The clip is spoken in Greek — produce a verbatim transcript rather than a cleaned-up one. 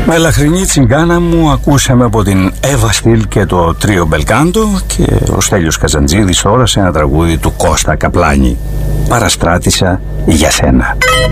Με ελαχρινή τσιγκάνα μου ακούσαμε από την Εύα Στυλ και το τρίο Μπελκάντο και ο Στέλιος Καζαντζίδης τώρα σε ένα τραγούδι του Κώστα Καπλάνη. Παραστράτησα για σένα.